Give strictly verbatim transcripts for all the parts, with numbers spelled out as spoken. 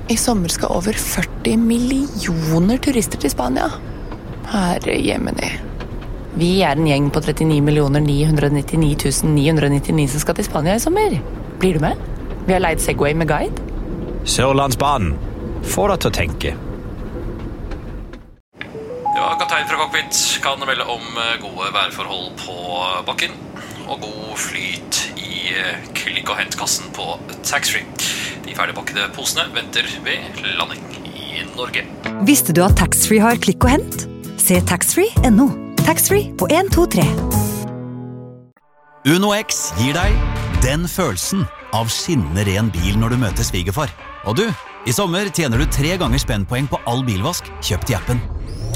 I sommer skal over førti millioner turister til Spania. Herre jemini. Vi er en gjeng på trettini millioner ni hundre nittini tusen ni hundre nittini som skal til Spania i sommer. Blir du med? Vi har leid Segway med guide. Sørlandsbanen. Få deg til å tenke. Ja, kaptein fra cockpit kan melde om gode værforhold på bakken og god flyt i klikk- og hentkassen på taxfree. De ferdigpakkede posene venter ved landing i Norge. Visste du at taxfree har klikk og hent? Se taxfree punktum no. Taxfree på en to tre. Uno X gir deg den følelsen av skinnende ren bil når du møter svigerfar. Og du, i sommer tjener du tre ganger spennpoeng på all bilvask kjøpt i appen.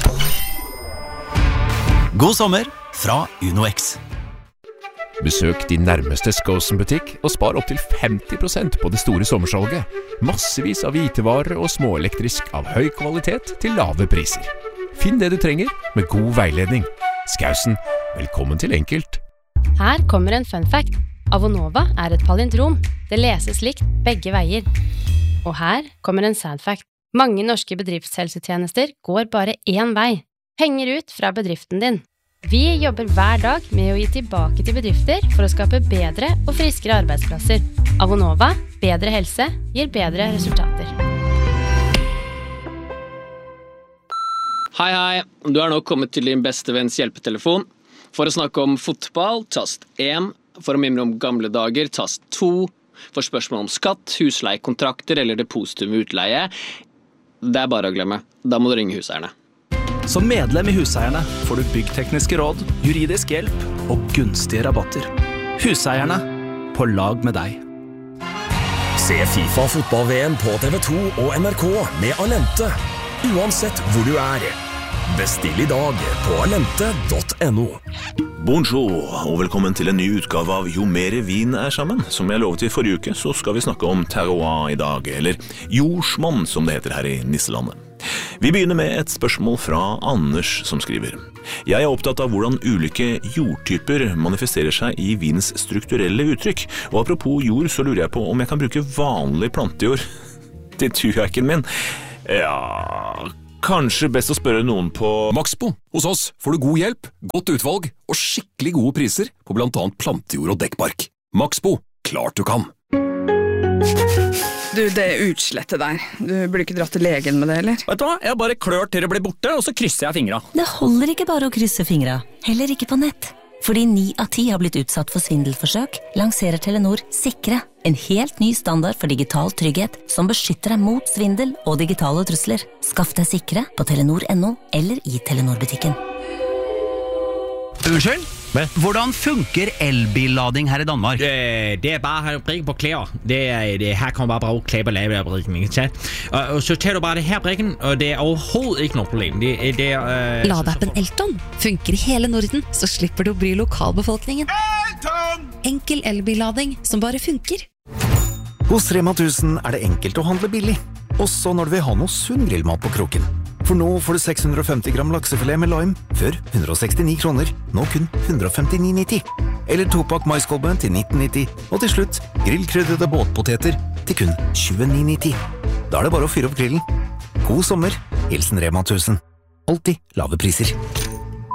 God sommer fra Uno X. Besøk din nærmeste Skosen-butikk og spar opp til femti prosent på det store sommersalget. Massevis av hvitevarer og småelektrisk av høy kvalitet til lave priser. Finn det du trenger med god veiledning. Skausen, velkommen til enkelt. Her kommer en fun fact. Avonova er et palindrom. Det leses likt begge veier. Og her kommer en sad fact. Mange norske bedriftshelsetjenester går bare én vei. Henger ut fra bedriften din. Vi jobber hver dag med å gi tilbake til bedrifter for å skape bedre og friskere arbeidsplasser. Avonova, bedre helse, gir bedre resultater. Hei, hei. Du er nå kommet til din beste venns hjelpetelefon. For å snakke om fotball, tast én. For å mimre om gamle dager, tast to. For spørsmål om skatt, husleiekontrakter eller depositum utleie. Det er bare å glemme. Da må du ringe huseierne. Som medlem i Huseierne får du byggtekniske råd, juridisk hjelp og gunstige rabatter. Huseierne, på lag med deg. Se FIFA fotball-V M på T V to og N R K med Alente. Uansett hvor du er. Bestill i dag på alente punktum no. Bonjour, og velkommen til en ny utgave av Jo mere vin er sammen. Som jeg lovet i forrige uke, så skal vi snakke om terroir i dag, eller jordsmonn som det heter her i Nisselandet. Vi begynner med et spørsmål fra Anders som skriver. Jeg er opptatt av hvordan ulike jordtyper manifesterer seg i vins strukturelle uttrykk. Og apropos jord, så lurer jeg på om jeg kan bruke vanlig plantejord til tujakken min. Ja, kanskje best å spørre noen på Maxbo. Hos oss får du god hjelp, godt utvalg og skikkelig gode priser på blant annet plantejord og dekkbark. Maxbo, klart du kan. Du, det utslettet der. Du burde ikke dratt til legen med det, eller? Vet du hva? Jeg bare klør til det blir borte, og så krysser jeg fingra. Det holder ikke bare å krysse fingra, heller ikke på nett. Fordi ni av ti har blitt utsatt for svindelforsøk, lanserer Telenor Sikre, en helt ny standard for digital trygghet som beskytter deg mot svindel og digitale trusler. Skaff deg Sikre på telenor punktum no eller i Telenor-butikken. Unnskyld? Hvordan funker elbillading her i Danmark? Det, det er bare å brikke på klær. Det, det, her kan man bare bruke klær på lavebrikken. Og, og så tar du bare det her brikken, og det er overhovedet ikke noe problem. Det, det, uh, Ladeappen Elton funker i hele Norden, så slipper du å bry lokalbefolkningen. Elton! Enkel elbillading som bare funker. Hos Rema tusen er det enkelt å handle billig, også når du vil ha noe sunn grillmat på kroken. For nå får du seks hundre og femti gram laksefilet med lime, før hundre og sekstini kroner, nå kun hundre og femtini nitti. Eller topakk maiskolbe til nitten nitti, og til slutt grillkryddede båtpoteter til kun tjueni nitti. Da er det bare å fyre opp grillen. God sommer, hilsen Rema tusen. Alltid lave priser.